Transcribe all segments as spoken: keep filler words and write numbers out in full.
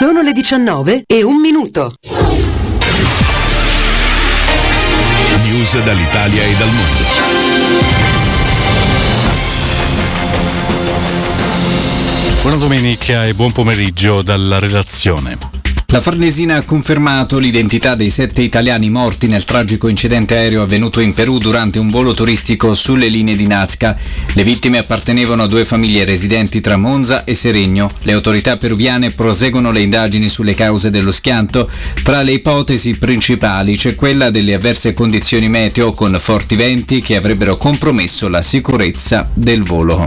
Sono le diciannove e un minuto. News dall'Italia e dal mondo. Buona domenica e buon pomeriggio dalla redazione. La Farnesina ha confermato l'identità dei sette italiani morti nel tragico incidente aereo avvenuto in Perù durante un volo turistico sulle linee di Nazca. Le vittime appartenevano a due famiglie residenti tra Monza e Seregno. Le autorità peruviane proseguono le indagini sulle cause dello schianto. Tra le ipotesi principali c'è quella delle avverse condizioni meteo con forti venti che avrebbero compromesso la sicurezza del volo.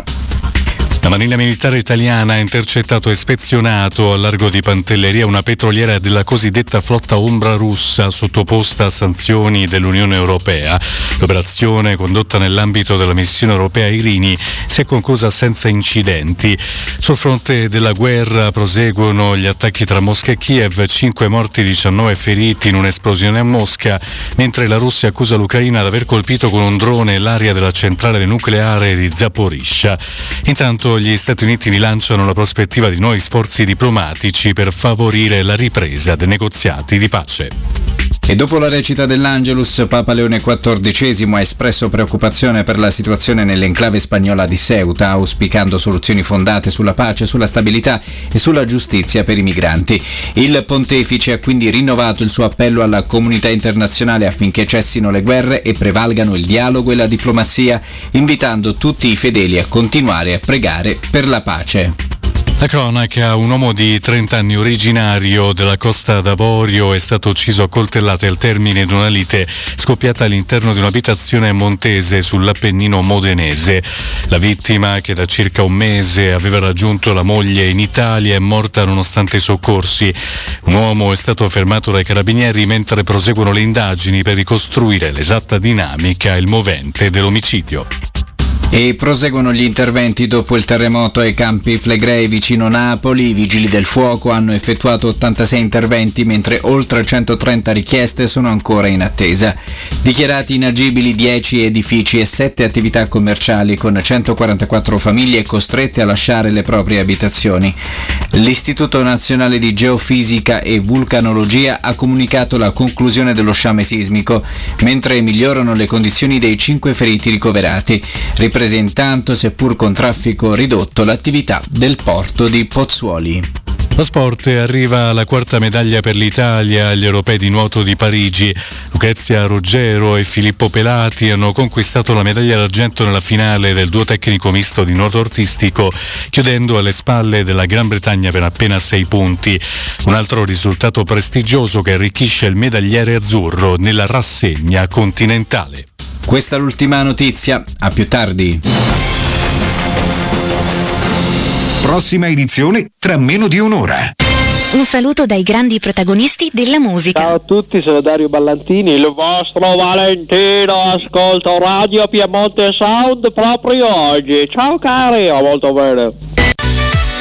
La Marina Militare Italiana ha intercettato e ispezionato al largo di Pantelleria una petroliera della cosiddetta flotta ombra russa sottoposta a sanzioni dell'Unione Europea. L'operazione, condotta nell'ambito della missione europea Irini, si è conclusa senza incidenti. Sul fronte della guerra proseguono gli attacchi tra Mosca e Kiev, cinque morti, diciannove feriti in un'esplosione a Mosca, mentre la Russia accusa l'Ucraina di aver colpito con un drone l'area della centrale nucleare di Zaporizhzhia. Intanto gli Stati Uniti rilanciano la prospettiva di nuovi sforzi diplomatici per favorire la ripresa dei negoziati di pace. E dopo la recita dell'Angelus, Papa Leone quattordicesimo ha espresso preoccupazione per la situazione nell'enclave spagnola di Ceuta, auspicando soluzioni fondate sulla pace, sulla stabilità e sulla giustizia per i migranti. Il pontefice ha quindi rinnovato il suo appello alla comunità internazionale affinché cessino le guerre e prevalgano il dialogo e la diplomazia, invitando tutti i fedeli a continuare a pregare per la pace. La cronaca: un uomo di trenta anni originario della Costa d'Avorio è stato ucciso a coltellate al termine di una lite scoppiata all'interno di un'abitazione montese sull'Appennino modenese. La vittima, che da circa un mese aveva raggiunto la moglie in Italia, è morta nonostante i soccorsi. Un uomo è stato fermato dai carabinieri mentre proseguono le indagini per ricostruire l'esatta dinamica e il movente dell'omicidio. E proseguono gli interventi dopo il terremoto ai Campi Flegrei vicino Napoli. I vigili del fuoco hanno effettuato ottantasei interventi, mentre oltre centotrenta richieste sono ancora in attesa. Dichiarati inagibili dieci edifici e sette attività commerciali, con centoquarantaquattro famiglie costrette a lasciare le proprie abitazioni. L'Istituto Nazionale di Geofisica e Vulcanologia ha comunicato la conclusione dello sciame sismico, mentre migliorano le condizioni dei cinque feriti ricoverati, ripresentando, seppur con traffico ridotto, l'attività del porto di Pozzuoli. Lo sport: arriva la quarta medaglia per l'Italia agli Europei di nuoto di Parigi. Lucrezia Ruggero e Filippo Pelati hanno conquistato la medaglia d'argento nella finale del duo tecnico misto di nuoto artistico, chiudendo alle spalle della Gran Bretagna per appena sei punti. Un altro risultato prestigioso che arricchisce il medagliere azzurro nella rassegna continentale. Questa è l'ultima notizia, a più tardi. Prossima edizione tra meno di un'ora. Un saluto dai grandi protagonisti della musica. Ciao a tutti, sono Dario Ballantini, il vostro Valentino. Ascolto Radio Piemonte Sound proprio oggi. Ciao cari, oh, molto bene.